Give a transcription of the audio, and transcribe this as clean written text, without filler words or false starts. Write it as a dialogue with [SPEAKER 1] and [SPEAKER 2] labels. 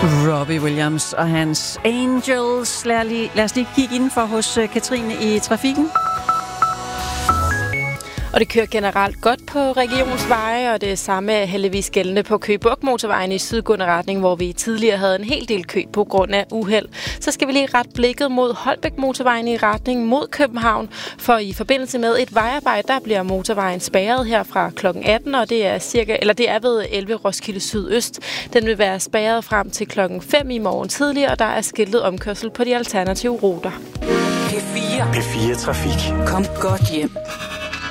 [SPEAKER 1] Robbie Williams og hans Angels. Lad os lige kigge indenfor hos Katrine i trafikken.
[SPEAKER 2] Og det kører generelt godt på regionsveje, og det samme er heldigvis gældende på Køge Bugt motorvejen i sydgående retning, hvor vi tidligere havde en hel del kø på grund af uheld. Så skal vi lige rette blikket mod Holbæk motorvejen i retning mod København, for i forbindelse med et vejarbejde, der bliver motorvejen spærret her fra kl. 18, og det er ved 11 Roskilde Sydøst. Den vil være spærret frem til kl. 5 i morgen tidlig, og der er skiltet omkørsel på de alternative ruter.
[SPEAKER 3] P4 Trafik. Kom godt hjem.